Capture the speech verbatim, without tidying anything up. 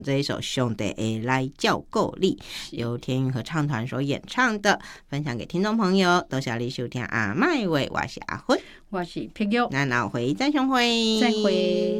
这一首《兄弟会来照顾你》，由天韵合唱团所演唱的，分享给听众朋友。多谢你收听阿麦话，我是阿芬， 我是碧玉， 那下回再相会， 再会。